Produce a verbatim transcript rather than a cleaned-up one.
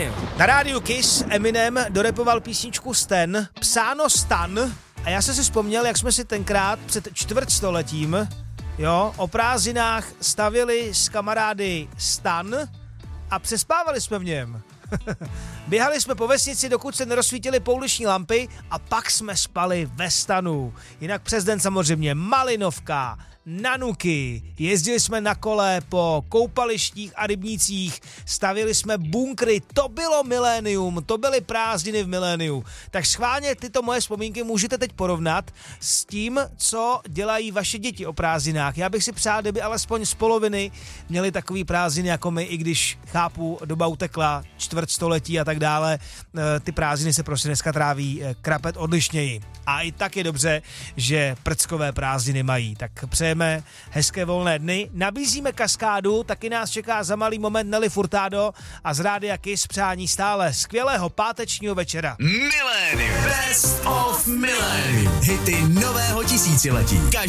milénium. Na rádiu Kiss Eminem dorepoval písničku Stan, psáno Stan, a já jsem si vzpomněl, jak jsme si tenkrát před čtvrtstoletím, jo, o prázdninách stavili s kamarády stan a přespávali jsme v něm. Běhali jsme po vesnici, dokud se nerozsvítily pouliční lampy, a pak jsme spali ve stanu. Jinak přes den samozřejmě malinovka, nanuky, jezdili jsme na kole po koupalištích a rybnících, stavili jsme bunkry, to bylo milénium, to byly prázdniny v miléniu. Tak schválně tyto moje vzpomínky můžete teď porovnat s tím, co dělají vaše děti o prázdninách. Já bych si přál, kdyby alespoň z poloviny měli takový prázdniny jako my, i když chápu, doba utekla, čtvrtstoletí a tak dále, ty prázdniny se prostě dneska tráví krapet odlišněji. A i tak je dobře, že prckové prázdniny mají. Tak přejeme hezké volné dny. Nabízíme kaskádu, taky nás čeká za malý moment Nelly Furtado a z rádia Kiss přání stále skvělého pátečního večera. Milénium. Best of Milénium. Hity nového tisíciletí. Každý